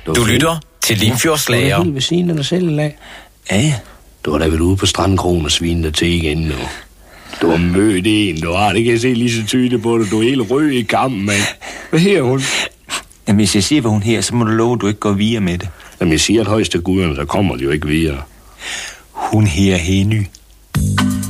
Du lytter til Limfjordsslager. Du er helt ved siden af dig selv i dag. Ja. Du var da vel ude på strandkrogen og svine dig til igen nu. Du har mødt en, du har. Det kan jeg se lige så tydeligt på dig. Du er helt rød i kampen, mand. Hvad her hun? Jamen, hvis jeg siger, hvad hun her, så må du love, at du ikke går videre med det. Jamen, jeg siger, at højeste guderne, der kommer de jo ikke videre. Hun her Henny.